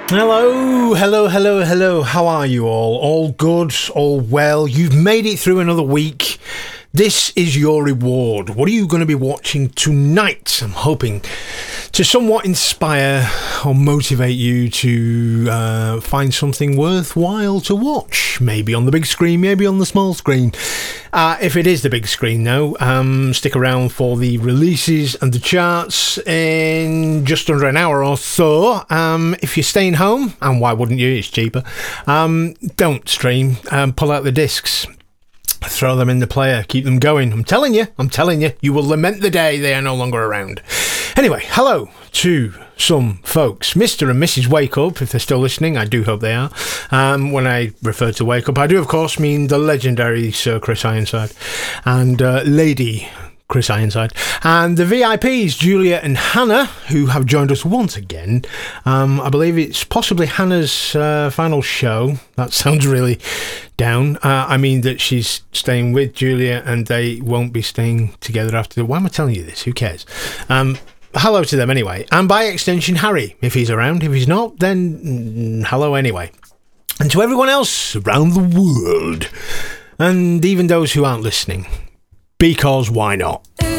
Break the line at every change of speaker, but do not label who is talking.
Hello. How are you all? All good? All well? You've made it through another week. This is your reward. What are you going to be watching tonight? I'm hoping to somewhat inspire or motivate you to find something worthwhile to watch. Maybe on the big screen, maybe on the small screen. If it is the big screen, though, stick around for the releases and the charts in just under an hour or so. If you're staying home, and why wouldn't you? It's cheaper. Don't stream. Pull out the discs. Throw them in the player. Keep them going. I'm telling you. You will lament the day they are no longer around. Anyway, hello to some folks. Mr. and Mrs. Wake Up, if they're still listening. I do hope they are. When I refer to Wake Up, I do, of course, mean the legendary Sir Chris Ironside and Lady Chris Ironside, and the VIPs, Julia and Hannah, who have joined us once again. I believe it's possibly Hannah's final show. That sounds really down. I mean that she's staying with Julia and they won't be staying together after. Why am I telling you this? Who cares? Hello to them anyway. And by extension, Harry, if he's around. If he's not, then hello anyway. And to everyone else around the world, and even those who aren't listening. Because why not?